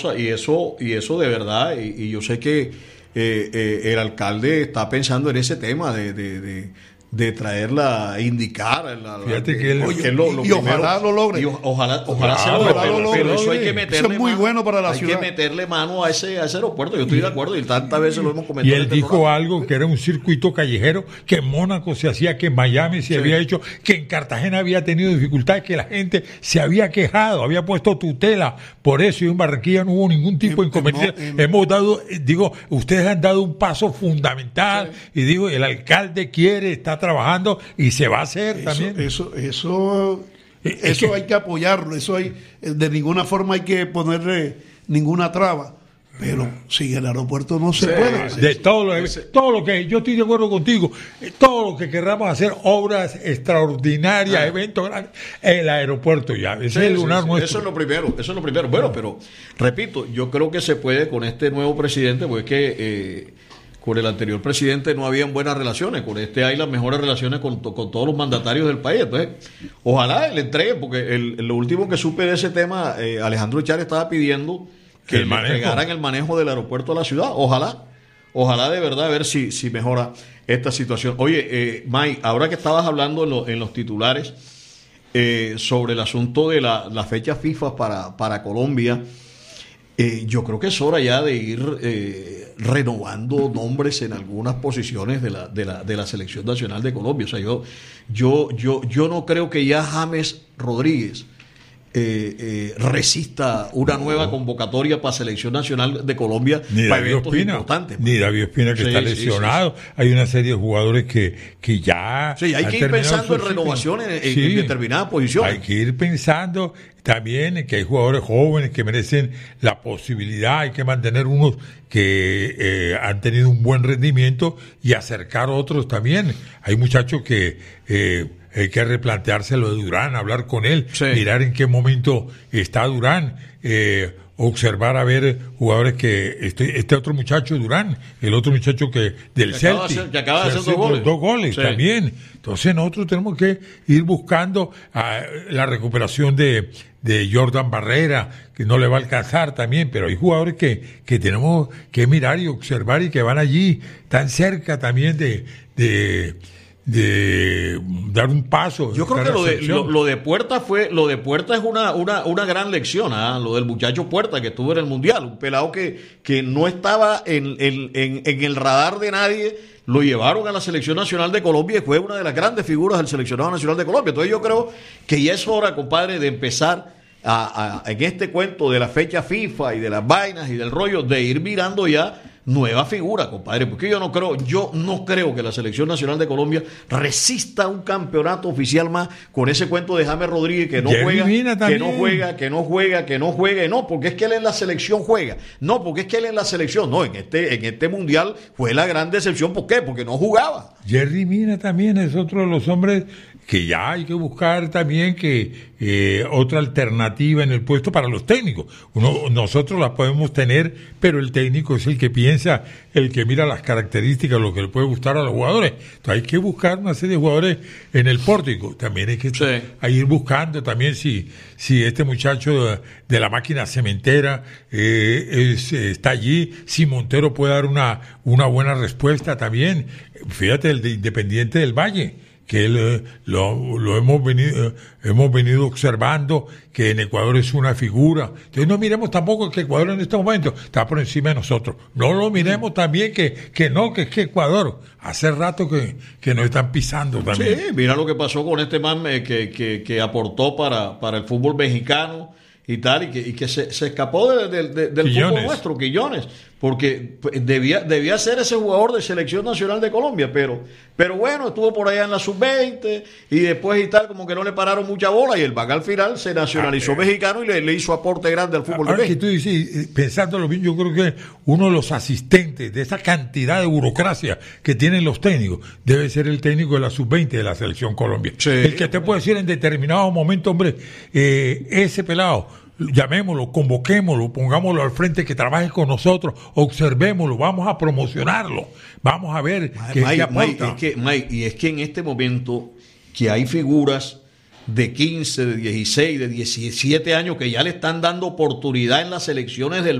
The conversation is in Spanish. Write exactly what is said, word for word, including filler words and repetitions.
Y eso, y eso de verdad, y, y yo sé que eh, eh, el alcalde está pensando en ese tema de, de, de, de traerla, indicar. La, la, Fíjate que él, oye, lo, lo y, y ojalá lo logre. Y o, ojalá, ojalá, ojalá, se logre, ojalá pero, lo logre. pero eso hay que meterle eso es muy mano, bueno para la hay ciudad. que meterle mano a ese, a ese aeropuerto. Yo estoy de acuerdo y tantas veces lo hemos comentado. Y él en este dijo programa. algo que era un circuito callejero, que en Mónaco se hacía, que en Miami se Sí. había hecho, que en Cartagena había tenido dificultades, que la gente se había quejado, había puesto tutela por eso, y en Barranquilla no hubo ningún tipo de inconveniente. en- en- Hemos dado, eh, digo, ustedes han dado un paso fundamental, Sí. y digo, el alcalde quiere, está trabajando y se va a hacer Eso, también. eso, eso, Es- es eso que- hay que apoyarlo, eso hay, de ninguna forma hay que ponerle ninguna traba, pero sin el aeropuerto no se Sí, puede. sí. De todo lo, todo lo que yo estoy de acuerdo contigo, eh, todo lo que querramos hacer, obras extraordinarias, Ah. eventos grandes, el aeropuerto ya, ese Sí, es el sí, lunar sí. nuestro. Eso es lo primero, eso es lo primero. Bueno, pero repito, yo creo que se puede con este nuevo presidente, porque es que eh, con el anterior presidente no habían buenas relaciones, con este hay las mejores relaciones con, to- con todos los mandatarios del país. Entonces, ojalá le entreguen, porque el, lo último que supe de ese tema, eh, Alejandro Echar estaba pidiendo que El le manejo. entregaran el manejo del aeropuerto a la ciudad. Ojalá, ojalá de verdad a ver si, si mejora esta situación. Oye, eh, May, ahora que estabas hablando en, lo- en los titulares eh, sobre el asunto de la, la fecha FIFA para, para Colombia, eh, yo creo que es hora ya de ir eh, renovando nombres en algunas posiciones de la, de la, de la selección nacional de Colombia. O sea, yo, yo, yo, yo no creo que ya James Rodríguez eh, eh, resista una nueva convocatoria para selección nacional de Colombia Ni para David eventos Ospina, importantes. ni David Ospina que Sí, está sí, lesionado. Hay una serie de jugadores que, que ya. Sí, hay han que ir terminado pensando en su renovaciones ciclo. en, Sí. en determinadas posiciones. Hay que ir pensando también en que hay jugadores jóvenes que merecen la posibilidad, hay que mantener unos que eh, han tenido un buen rendimiento y acercar otros también. Hay muchachos que eh, hay que replantearse lo de Durán, hablar con él, Sí. mirar en qué momento está Durán, eh, observar a ver jugadores que este, este otro muchacho Durán, el otro muchacho que del Que acaba de Celtic, hacer- que acaba de hacer hace dos goles. dos goles Sí. también. Entonces nosotros tenemos que ir buscando ah, la recuperación de, de Jordan Barrera, que no le va a alcanzar también, pero hay jugadores que, que tenemos que mirar y observar y que van allí tan cerca también de, de, de dar un paso. Yo creo estar que en lo la de, selección. lo, lo de Puerta fue, lo de Puerta es una, una, una gran lección, ¿ah? Lo del muchacho Puerta que estuvo en el Mundial, un pelado que, que no estaba en, en, en, en el radar de nadie, lo llevaron a la Selección Nacional de Colombia y fue una de las grandes figuras del Seleccionado Nacional de Colombia. Entonces yo creo que ya es hora, compadre, de empezar a, a, en este cuento de la fecha FIFA y de las vainas y del rollo, de ir mirando ya nueva figura, compadre, porque yo no creo, yo no creo que la Selección Nacional de Colombia resista un campeonato oficial más con ese cuento de James Rodríguez que no Jerry juega, Mina que también. no juega, que no juega, que no juega, y no, porque es que él en la selección juega, no, porque es que él en la selección, no, en este, en este mundial fue la gran decepción, ¿por qué? Porque no jugaba. Jerry Mina también es otro de los hombres que ya hay que buscar también que eh, otra alternativa en el puesto para los técnicos. Uno, nosotros la podemos tener, pero el técnico es el que piensa, el que mira las características, lo que le puede gustar a los jugadores. Entonces hay que buscar una serie de jugadores en el pórtico. También hay que Sí. hay ir buscando también si, si este muchacho de, de la máquina cementera eh, es, está allí, si Montero puede dar una, una buena respuesta también. Fíjate, el de Independiente del Valle, que él, eh, lo, lo hemos venido eh, hemos venido observando, que en Ecuador es una figura. Entonces no miremos tampoco que Ecuador en este momento está por encima de nosotros. No lo miremos también que, que no, que es que Ecuador hace rato que, que nos están pisando también. Sí, mira lo que pasó con este man eh, que, que, que aportó para, para el fútbol mexicano y tal, y que, y que se, se escapó de, de, de, del Quillones. fútbol nuestro, Quillones, porque pues, debía, debía ser ese jugador de selección nacional de Colombia, pero, pero bueno, estuvo por allá en la sub veinte y después y tal, como que no le pararon mucha bola y el Vaca al final se nacionalizó Ah, eh. mexicano y le, le hizo aporte grande al fútbol de Ahora que México. tú dices, eh, pensándolo bien, yo creo que uno de los asistentes de esa cantidad de burocracia que tienen los técnicos debe ser el técnico de la sub veinte de la selección Colombia. Sí. El que te puede decir en determinado momento, hombre, eh, ese pelado, llamémoslo, convoquémoslo, pongámoslo al frente, que trabaje con nosotros, observémoslo, vamos a promocionarlo, vamos a ver qué Mike, qué Mike, aporta. es que, Mike, y es que en este momento que hay figuras de quince, de dieciséis, de diecisiete años que ya le están dando oportunidad en las elecciones del